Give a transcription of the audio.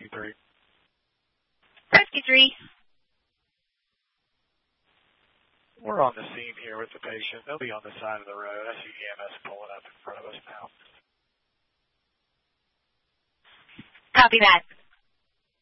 Rescue 3. Rescue 3. We're on the scene here with the patient. They'll be on the side of the road. I see EMS pulling up in front of us now. Copy that.